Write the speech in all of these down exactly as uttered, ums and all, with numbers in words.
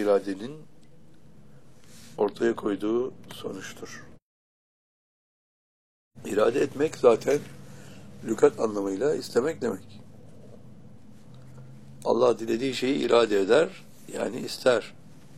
iradenin ortaya koyduğu sonuçtur. İrade etmek zaten lügat anlamıyla istemek demek. Allah dilediği şeyi irade eder, yani ister.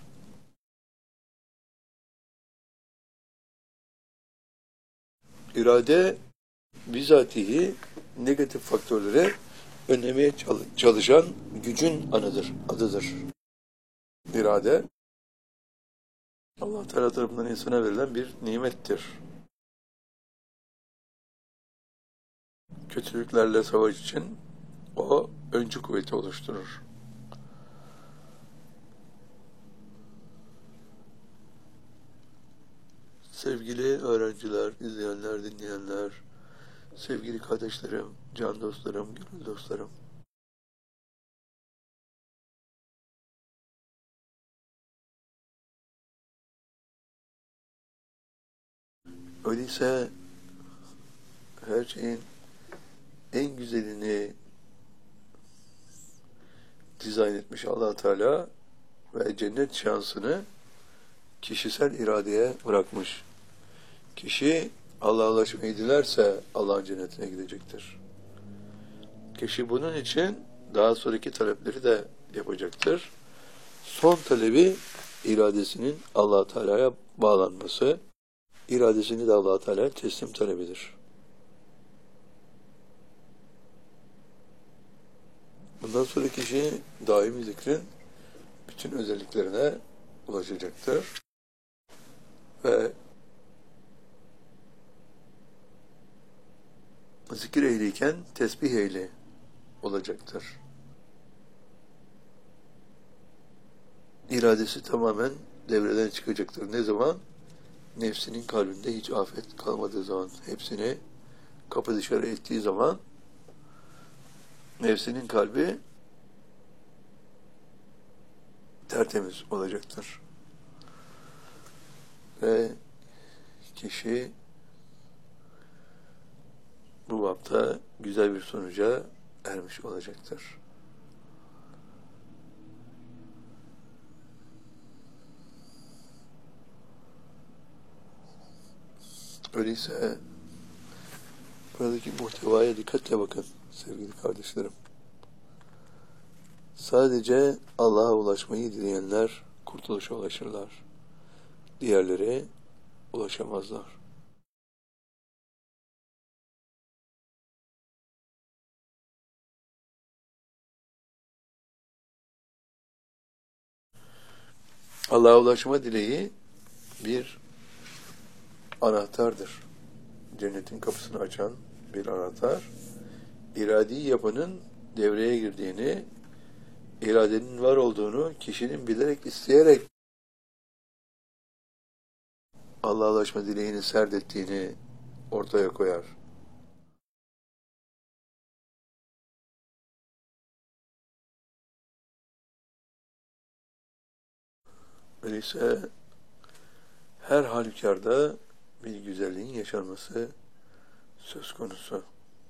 İrade bizatihi negatif faktörleri önlemeye çalışan gücün anıdır, adıdır. İrade, Allah Teala tarafından insana verilen bir nimettir. Kötülüklerle savaş için o öncü kuvveti oluşturur. Sevgili öğrenciler, izleyenler, dinleyenler, sevgili kardeşlerim, can dostlarım, gönül dostlarım. Öyleyse her şeyin en güzelini dizayn etmiş Allah Teala ve cennet şansını kişisel iradeye bırakmış. Kişi Allah'a ulaşmayı dilerse Allah'ın cennetine gidecektir. Kişi bunun için daha sonraki talepleri de yapacaktır. Son talebi iradesinin Allah Teala'ya bağlanması, iradesini de Allah Teala'ya teslim talebidir. Bundan sonra kişi daimi zikrin bütün özelliklerine ulaşacaktır. Ve zikir ehliyken tesbih ehli olacaktır. İradesi tamamen devreden çıkacaktır. Ne zaman? Nefsinin kalbinde hiç afet kalmadığı zaman, hepsini kapı dışarı ettiği zaman nefsinin kalbi tertemiz olacaktır. Ve kişi bu bapta güzel bir sonuca ermiş olacaktır. Öyleyse buradaki muhtevaya dikkatle bakın sevgili kardeşlerim. Sadece Allah'a ulaşmayı dileyenler kurtuluşa ulaşırlar. Diğerleri ulaşamazlar. Allah'a ulaşma dileği bir anahtardır. Cennetin kapısını açan bir anahtar. İradi yapının devreye girdiğini, iradenin var olduğunu kişinin bilerek, isteyerek Allah'a ulaşma dileğini serdettiğini ortaya koyar. Öyleyse her halükarda bir güzelliğin yaşanması söz konusu.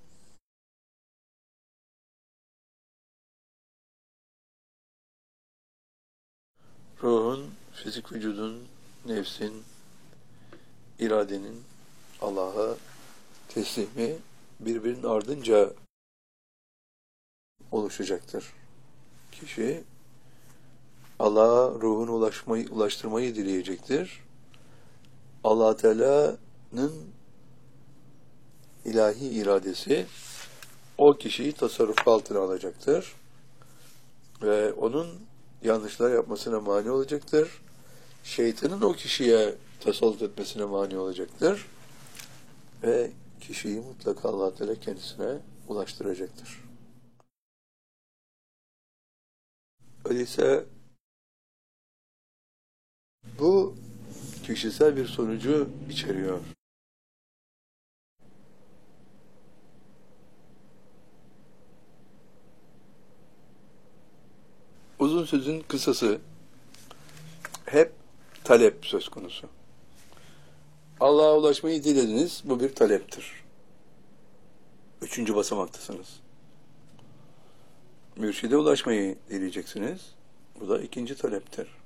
Ruhun, fizik vücudun, nefsin, iradenin Allah'a teslimi birbirinin ardınca oluşacaktır. Kişi Allah'a ruhunu ulaşmayı, ulaştırmayı dileyecektir. Allah Teala'nın ilahi iradesi o kişiyi tasarruf altına alacaktır. Ve onun yanlışlar yapmasına mani olacaktır. Şeytanın o kişiye tasallut etmesine mani olacaktır. Ve kişiyi mutlaka Allah Teala kendisine ulaştıracaktır. Öyleyse bu kişisel bir sonucu içeriyor. Uzun sözün kısası hep talep söz konusu. Allah'a ulaşmayı dilediniz, bu bir taleptir. Üçüncü basamaktasınız. Mürşide ulaşmayı dileyeceksiniz, bu da ikinci taleptir.